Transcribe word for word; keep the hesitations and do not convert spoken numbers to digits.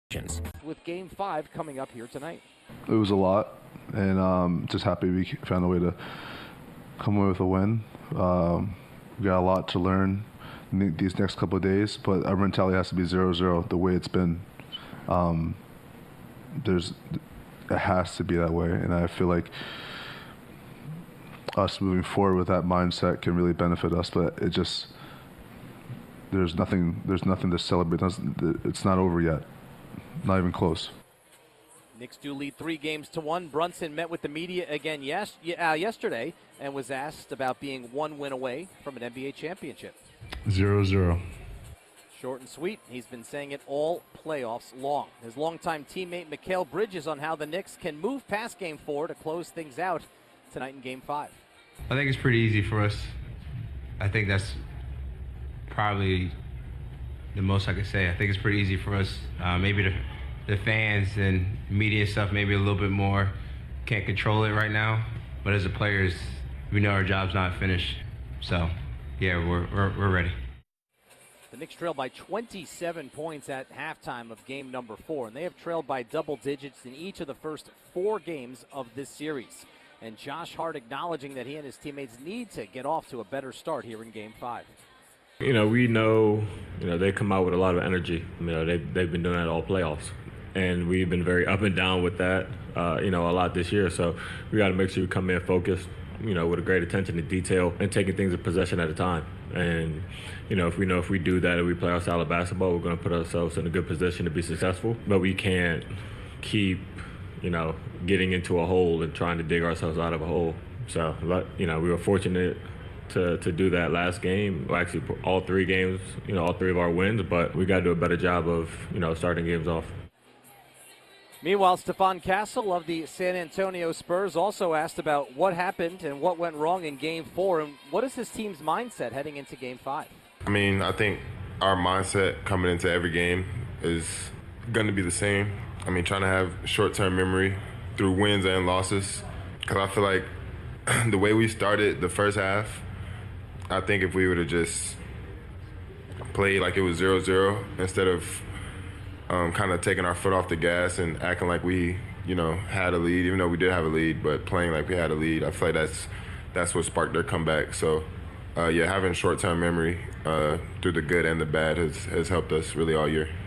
With game five coming up here tonight. It was a lot, and um, just happy we found a way to come away with a win. Um, we got a lot to learn in these next couple of days, but our mentality has to be zero zero the way it's been. Um, there's, it has to be that way, and I feel like us moving forward with that mindset can really benefit us. But it just there's nothing there's nothing to celebrate. It's not over yet. Not even close. Knicks do lead three games to one. Brunson met with the media again yes, uh, yesterday and was asked about being one win away from an N B A championship. Zero zero. Short and sweet. He's been saying it all playoffs long. His longtime teammate Mikal Bridges on how the Knicks can move past game four to close things out tonight in game five. I think it's pretty easy for us. I think that's probably the most I could say. I think it's pretty easy for us. Uh, maybe the, the fans and media stuff, maybe a little bit more, can't control it right now. But as a players, we know our job's not finished. So, yeah, we're we're, we're ready. The Knicks trailed by twenty-seven points at halftime of game number four, and they have trailed by double digits in each of the first four games of this series. And Josh Hart acknowledging that he and his teammates need to get off to a better start here in game five. You know, we know, you know, they come out with a lot of energy. You know, they, they've been doing that all playoffs. And we've been very up and down with that, uh, you know, a lot this year. So we got to make sure we come in focused, you know, with a great attention to detail and taking things a possession at a time. And, you know, if we know if we do that and we play our style of basketball, we're going to put ourselves in a good position to be successful. But we can't keep, you know, getting into a hole and trying to dig ourselves out of a hole. So, you know, we were fortunate to to do that last game. Well, actually, all three games, you know, all three of our wins, but we got to do a better job of, you know, starting games off. Meanwhile, Stephon Castle of the San Antonio Spurs also asked about what happened and what went wrong in game four, and what is his team's mindset heading into game five? I mean, I think our mindset coming into every game is going to be the same. I mean, trying to have short-term memory through wins and losses, because I feel like the way we started the first half, I think if we would have just played like it was zero zero instead of um, kind of taking our foot off the gas and acting like we, you know, had a lead, even though we did have a lead, but playing like we had a lead, I feel like that's that's what sparked their comeback. So, uh, yeah, having short-term memory uh, through the good and the bad has, has helped us really all year.